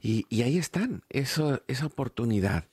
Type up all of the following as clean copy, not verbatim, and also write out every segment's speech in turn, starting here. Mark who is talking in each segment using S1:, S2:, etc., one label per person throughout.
S1: Y ahí están, esa oportunidad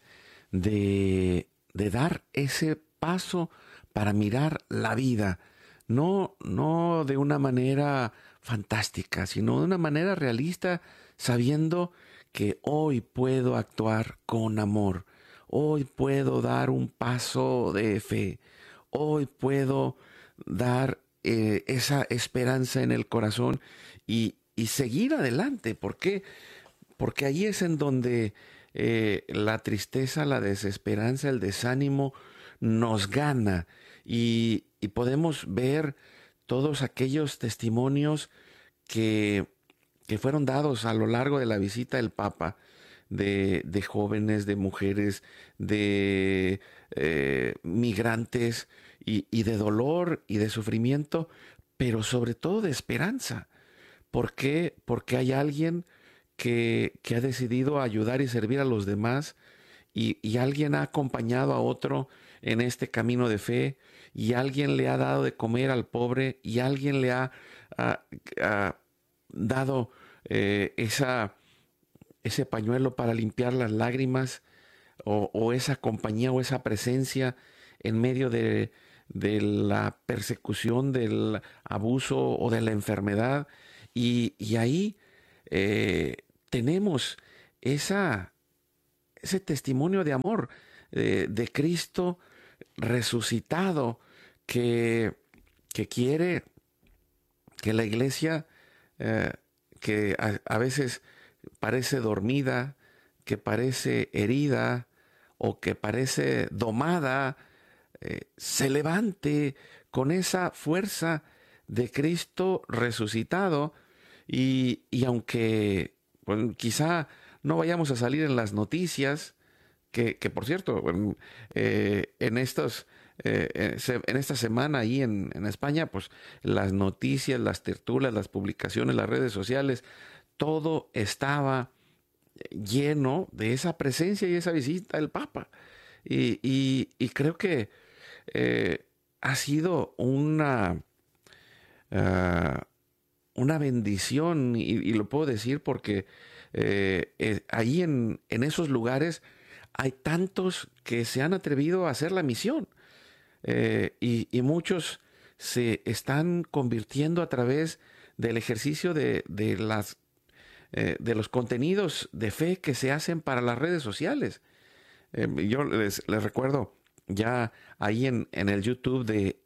S1: de dar ese paso para mirar la vida, no de una manera fantástica, sino de una manera realista, sabiendo que hoy puedo actuar con amor, hoy puedo dar un paso de fe, hoy puedo dar esa esperanza en el corazón y seguir adelante. ¿Por qué? Porque ahí es en donde la tristeza, la desesperanza, el desánimo nos gana y podemos ver todos aquellos testimonios que, que fueron dados a lo largo de la visita del Papa, de jóvenes, de mujeres, de migrantes y de dolor y de sufrimiento, pero sobre todo de esperanza. ¿Por qué? Porque hay alguien que ha decidido ayudar y servir a los demás y alguien ha acompañado a otro en este camino de fe y alguien le ha dado de comer al pobre y alguien le ha dado ese pañuelo para limpiar las lágrimas o esa compañía o esa presencia en medio de la persecución, del abuso o de la enfermedad. Y ahí tenemos ese testimonio de amor de Cristo resucitado que quiere que la iglesia, que a veces parece dormida, que parece herida o que parece domada, se levante con esa fuerza de Cristo resucitado y aunque bueno, quizá no vayamos a salir en las noticias, que por cierto, bueno, en esta semana ahí en España, pues las noticias, las tertulias, las publicaciones, las redes sociales, todo estaba lleno de esa presencia y esa visita del Papa. Y creo que ha sido una bendición, y lo puedo decir porque ahí en esos lugares hay tantos que se han atrevido a hacer la misión y muchos se están convirtiendo a través del ejercicio de los contenidos de fe que se hacen para las redes sociales. Yo les recuerdo ya ahí en el YouTube de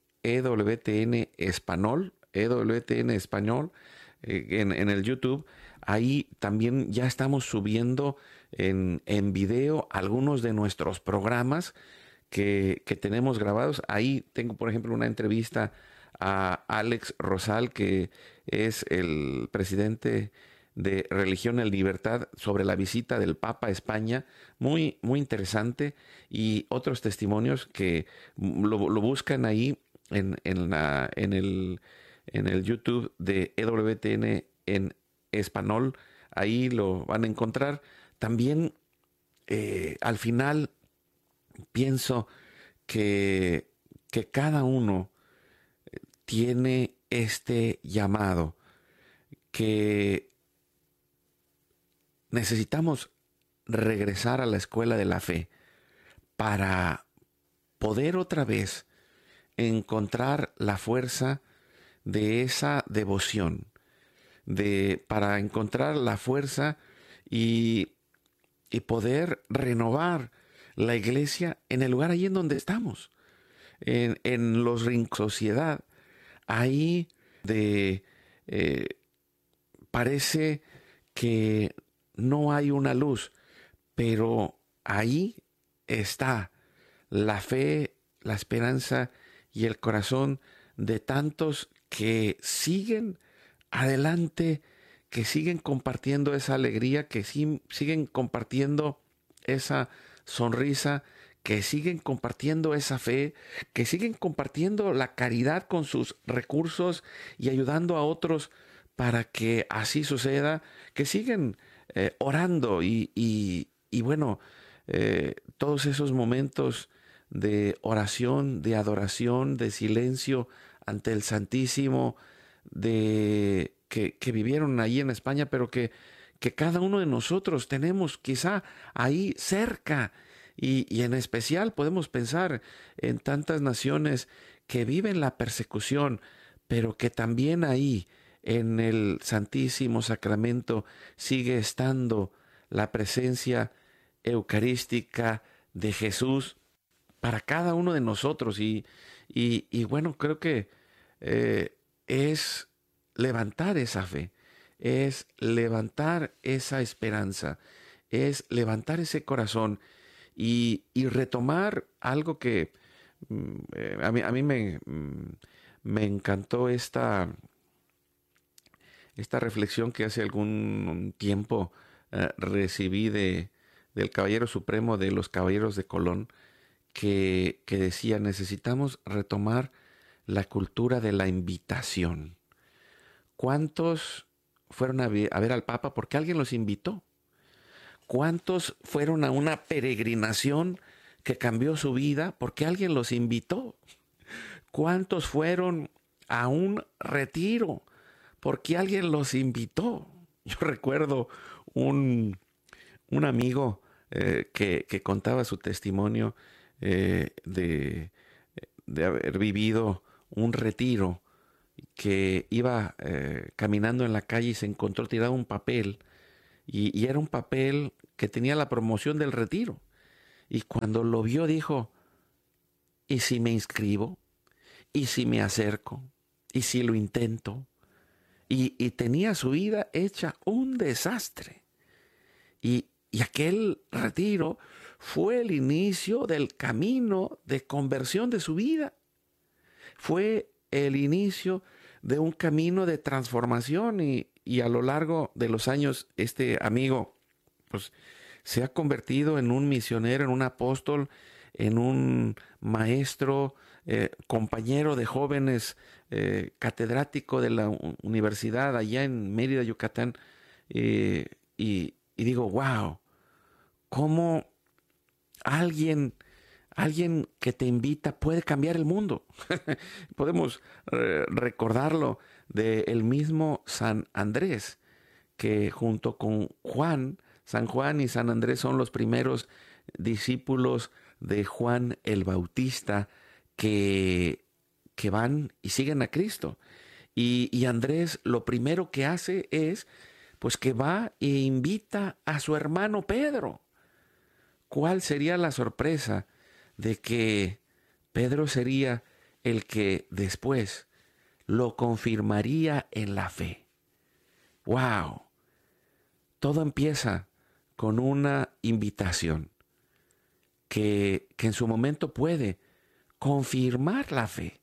S1: EWTN Español, en el YouTube, ahí también ya estamos subiendo en video algunos de nuestros programas que tenemos grabados. Ahí tengo, por ejemplo, una entrevista a Alex Rosal, que es el presidente de Religión en Libertad, sobre la visita del Papa a España, muy, muy interesante, y otros testimonios que lo buscan ahí en el YouTube de EWTN en español, ahí lo van a encontrar. También al final pienso que cada uno tiene este llamado, que necesitamos regresar a la escuela de la fe para poder otra vez encontrar la fuerza de esa devoción, para encontrar la fuerza y poder renovar la iglesia en el lugar ahí en donde estamos, en los rincones de sociedad, ahí parece que no hay una luz, pero ahí está la fe, la esperanza y el corazón de tantos que siguen adelante, que siguen compartiendo esa alegría, que siguen compartiendo esa sonrisa, que siguen compartiendo esa fe, que siguen compartiendo la caridad con sus recursos y ayudando a otros para que así suceda, que siguen orando y bueno, todos esos momentos de oración, de adoración, de silencio ante el Santísimo, que vivieron allí en España, pero que que cada uno de nosotros tenemos quizá ahí cerca. Y en especial podemos pensar en tantas naciones que viven la persecución, pero que también ahí en el Santísimo Sacramento sigue estando la presencia eucarística de Jesús para cada uno de nosotros. Y bueno, creo que es levantar esa fe, es levantar esa esperanza, es levantar ese corazón y retomar algo que a mí me encantó esta reflexión que hace algún tiempo recibí del Caballero Supremo de los Caballeros de Colón, que decía: necesitamos retomar la cultura de la invitación. ¿Cuántos fueron a ver al Papa porque alguien los invitó? ¿Cuántos fueron a una peregrinación que cambió su vida porque alguien los invitó? ¿Cuántos fueron a un retiro porque alguien los invitó? Yo recuerdo un amigo que contaba su testimonio de haber vivido un retiro, que iba caminando en la calle y se encontró tirado un papel, y era un papel que tenía la promoción del retiro. Y cuando lo vio dijo: ¿y si me inscribo? ¿Y si me acerco? ¿Y si lo intento? Y tenía su vida hecha un desastre. Y aquel retiro fue el inicio del camino de conversión de su vida. Fue el inicio de un camino de transformación, y a lo largo de los años este amigo pues se ha convertido en un misionero, en un apóstol, en un maestro, compañero de jóvenes, catedrático de la universidad allá en Mérida, Yucatán. Y digo, wow, cómo alguien que te invita puede cambiar el mundo. Podemos recordarlo del mismo San Andrés, que junto con San Juan y San Andrés son los primeros discípulos de Juan el Bautista que van y siguen a Cristo. Y Andrés lo primero que hace es pues que va e invita a su hermano Pedro. ¿Cuál sería la sorpresa de que Pedro sería el que después lo confirmaría en la fe? ¡Wow! Todo empieza con una invitación que en su momento puede confirmar la fe.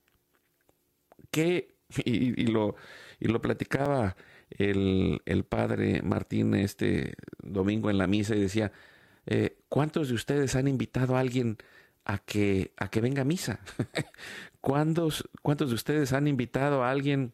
S1: Y lo platicaba el padre Martín este domingo en la misa, y decía: ¿cuántos de ustedes han invitado a alguien a que venga a misa? ¿Cuántos de ustedes han invitado a alguien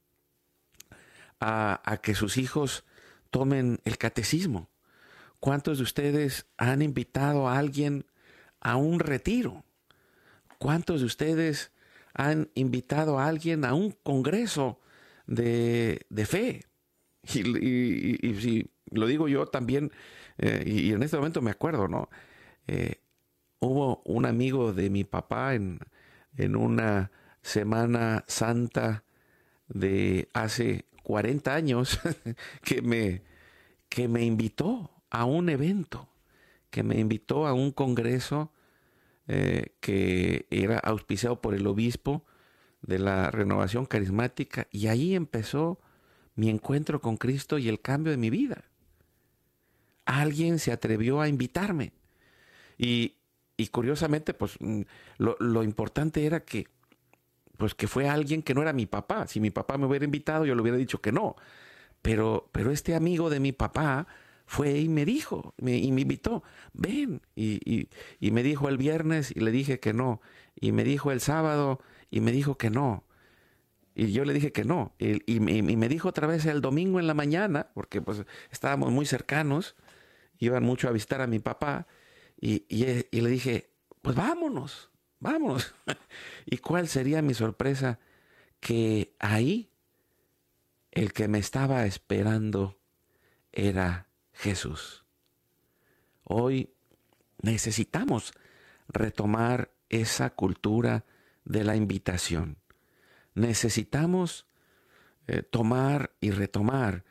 S1: a que sus hijos tomen el catecismo? ¿Cuántos de ustedes han invitado a alguien a un retiro? ¿Cuántos de ustedes han invitado a alguien a un congreso de fe? Y si lo digo yo también, y en este momento me acuerdo, ¿no? Hubo un amigo de mi papá en una Semana Santa de hace 40 años que me invitó a un evento, que me invitó a un congreso que era auspiciado por el obispo de la Renovación Carismática, y ahí empezó mi encuentro con Cristo y el cambio de mi vida. Alguien se atrevió a invitarme, y curiosamente pues lo importante era que fue alguien que no era mi papá. Si mi papá me hubiera invitado, yo le hubiera dicho que no. Pero este amigo de mi papá fue y me dijo, me invitó: ven. Y me dijo el viernes y le dije que no. Y me dijo el sábado y me dijo que no. Y yo le dije que no. Y me dijo otra vez el domingo en la mañana, porque pues estábamos muy cercanos, iban mucho a visitar a mi papá. Y le dije: pues vámonos. ¿Y cuál sería mi sorpresa? Que ahí el que me estaba esperando era Jesús. Hoy necesitamos retomar esa cultura de la invitación. Necesitamos tomar y retomar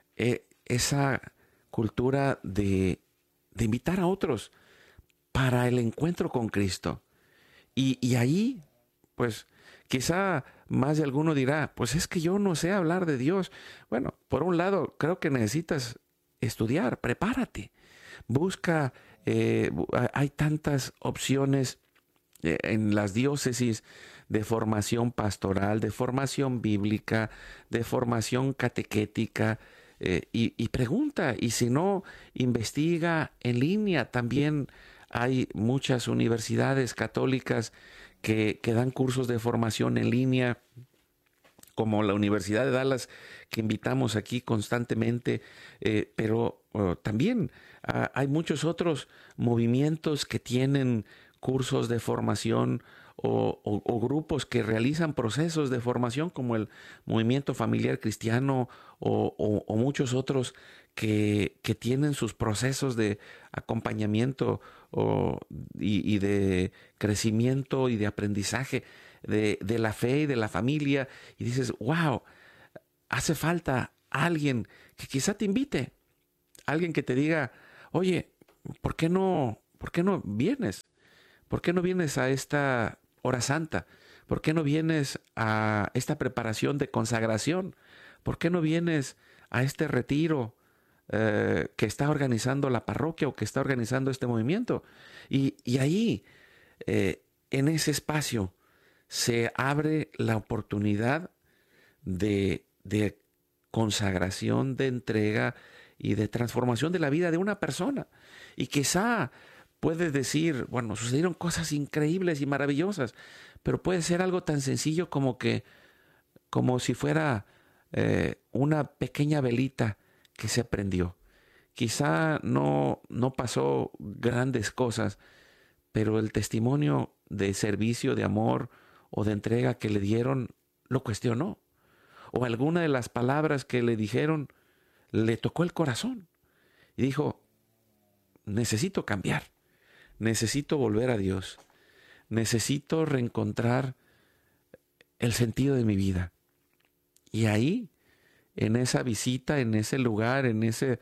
S1: esa cultura de invitar a otros para el encuentro con Cristo. Y ahí, pues, quizá más de alguno dirá, pues es que yo no sé hablar de Dios. Bueno, por un lado, creo que necesitas estudiar, prepárate, busca, hay tantas opciones en las diócesis de formación pastoral, de formación bíblica, de formación catequética, y pregunta, y si no, investiga en línea. También hay muchas universidades católicas que dan cursos de formación en línea, como la Universidad de Dallas, que invitamos aquí constantemente, pero también hay muchos otros movimientos que tienen cursos de formación o grupos que realizan procesos de formación, como el Movimiento Familiar Cristiano o muchos otros que tienen sus procesos de acompañamiento y de crecimiento y de aprendizaje de la fe y de la familia. Y dices, wow, hace falta alguien que quizá te invite, alguien que te diga, oye, ¿por qué no vienes? ¿Por qué no vienes a esta hora santa? ¿Por qué no vienes a esta preparación de consagración? ¿Por qué no vienes a este retiro que está organizando la parroquia o que está organizando este movimiento? Y ahí, en ese espacio, se abre la oportunidad de consagración, de entrega y de transformación de la vida de una persona. Y quizá puedes decir, bueno, sucedieron cosas increíbles y maravillosas, pero puede ser algo tan sencillo como si fuera una pequeña velita que se prendió. Quizá no pasó grandes cosas, pero el testimonio de servicio, de amor o de entrega que le dieron lo cuestionó. O alguna de las palabras que le dijeron le tocó el corazón y dijo, necesito cambiar. Necesito volver a Dios. Necesito reencontrar el sentido de mi vida. Y ahí, en esa visita, en ese lugar, en ese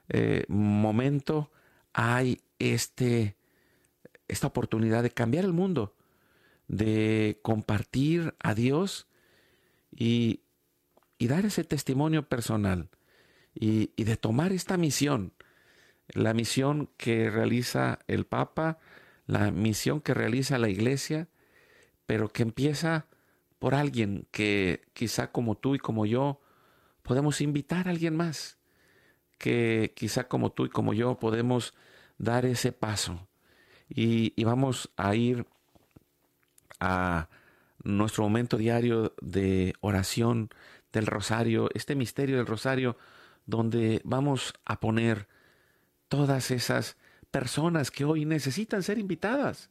S1: momento, hay esta oportunidad de cambiar el mundo, de compartir a Dios y dar ese testimonio personal y de tomar esta misión. La misión que realiza el Papa, la misión que realiza la Iglesia, pero que empieza por alguien que quizá como tú y como yo podemos invitar a alguien más, que quizá como tú y como yo podemos dar ese paso. Y vamos a ir a nuestro momento diario de oración del rosario, este misterio del rosario, donde vamos a poner todas esas personas que hoy necesitan ser invitadas.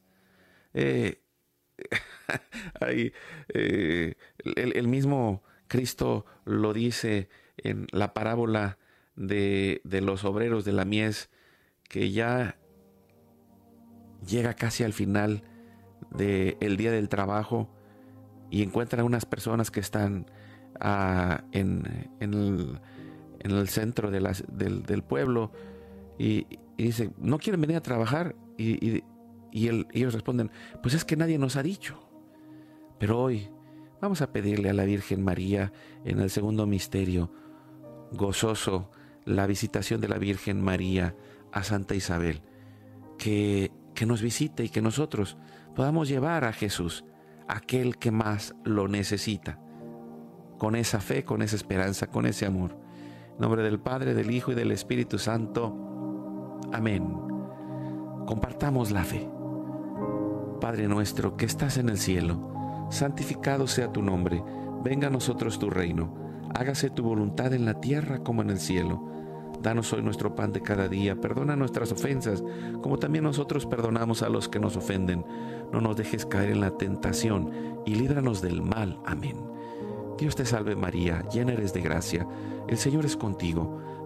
S1: El mismo Cristo lo dice en la parábola de los obreros de la mies, que ya llega casi al final del día del trabajo y encuentra unas personas que están en el centro del pueblo y dice, ¿no quieren venir a trabajar? Y ellos responden, pues es que nadie nos ha dicho. Pero hoy vamos a pedirle a la Virgen María en el segundo misterio gozoso, la visitación de la Virgen María a Santa Isabel, que nos visite y que nosotros podamos llevar a Jesús, aquel que más lo necesita, con esa fe, con esa esperanza, con ese amor. En nombre del Padre, del Hijo y del Espíritu Santo. Amén. Compartamos la fe. Padre nuestro que estás en el cielo, santificado sea tu nombre. Venga a nosotros tu reino. Hágase tu voluntad en la tierra como en el cielo. Danos hoy nuestro pan de cada día. Perdona nuestras ofensas, como también nosotros perdonamos a los que nos ofenden. No nos dejes caer en la tentación y líbranos del mal. Amén. Dios te salve María, llena eres de gracia. El Señor es contigo.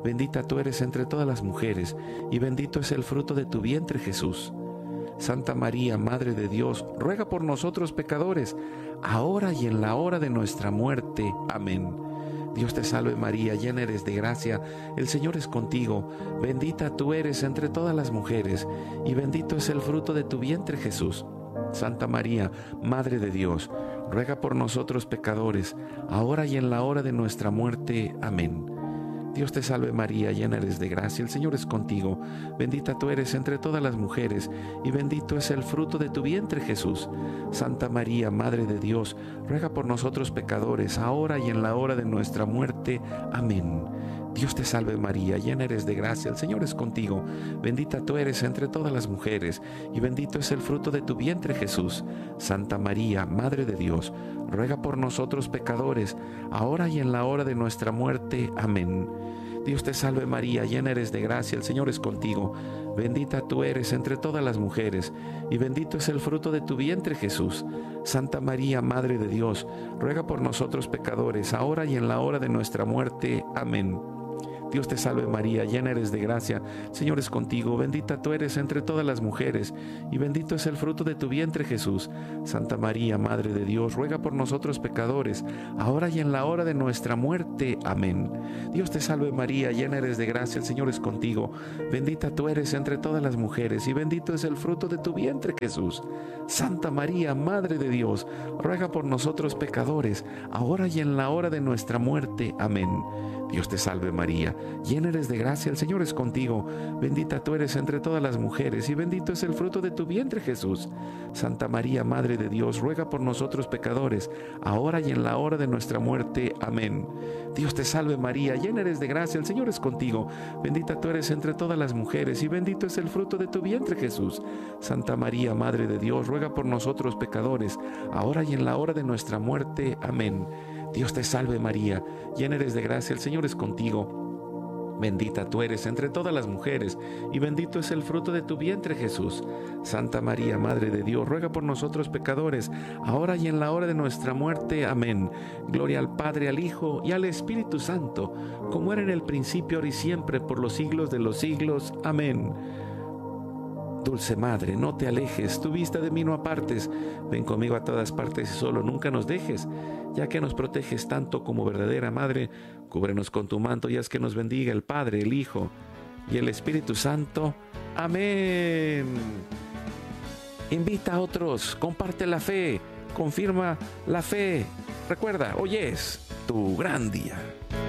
S1: bendita tú eres entre todas las mujeres, y bendito es el fruto de tu vientre, Jesús. Santa María, Madre de Dios, ruega por nosotros pecadores, ahora y en la hora de nuestra muerte. Amén. Dios te salve María, llena eres de gracia, el Señor es contigo, bendita tú eres entre todas las mujeres, y bendito es el fruto de tu vientre, Jesús. Santa María, Madre de Dios, ruega por nosotros pecadores, ahora y en la hora de nuestra muerte. Amén. Dios te salve María, llena eres de gracia, el Señor es contigo, bendita tú eres entre todas las mujeres, y bendito es el fruto de tu vientre, Jesús. Santa María, Madre de Dios, ruega por nosotros pecadores, ahora y en la hora de nuestra muerte. Amén. Dios te salve María, llena eres de gracia, el Señor es contigo, bendita tú eres entre todas las mujeres, y bendito es el fruto de tu vientre, Jesús. Santa María, Madre de Dios, ruega por nosotros pecadores, ahora y en la hora de nuestra muerte. Amén. Dios te salve María, llena eres de gracia, el Señor es contigo, bendita tú eres entre todas las mujeres, y bendito es el fruto de tu vientre, Jesús. Santa María, Madre de Dios, ruega por nosotros pecadores, ahora y en la hora de nuestra muerte. Amén. Dios te salve María, llena eres de gracia, el Señor es contigo, bendita tú eres entre todas las mujeres, y bendito es el fruto de tu vientre, Jesús. Santa María, Madre de Dios, ruega por nosotros pecadores, ahora y en la hora de nuestra muerte. Amén. Dios te salve María, llena eres de gracia, el Señor es contigo, bendita tú eres entre todas las mujeres, y bendito es el fruto de tu vientre, Jesús. Santa María, Madre de Dios, ruega por nosotros pecadores, ahora y en la hora de nuestra muerte. Amén. Dios te salve María, llena eres de gracia, el Señor es contigo, bendita tú eres entre todas las mujeres, y bendito es el fruto de tu vientre, Jesús. Santa María, Madre de Dios, ruega por nosotros pecadores, ahora y en la hora de nuestra muerte. Amén. Dios te salve María, llena eres de gracia, el Señor es contigo, bendita tú eres entre todas las mujeres, y bendito es el fruto de tu vientre, Jesús. Santa María, Madre de Dios, ruega por nosotros pecadores, ahora y en la hora de nuestra muerte. Amén. Dios te salve María, llena eres de gracia, el Señor es contigo, bendita tú eres entre todas las mujeres, y bendito es el fruto de tu vientre, Jesús. Santa María, Madre de Dios, ruega por nosotros pecadores, ahora y en la hora de nuestra muerte. Amén. Gloria al Padre, al Hijo y al Espíritu Santo, como era en el principio, ahora y siempre, por los siglos de los siglos. Amén. Dulce Madre, no te alejes, tu vista de mí no apartes, ven conmigo a todas partes y solo nunca nos dejes, ya que nos proteges tanto como verdadera Madre, cúbrenos con tu manto y haz que nos bendiga el Padre, el Hijo y el Espíritu Santo. Amén. Invita a otros, comparte la fe, confirma la fe. Recuerda, hoy es tu gran día.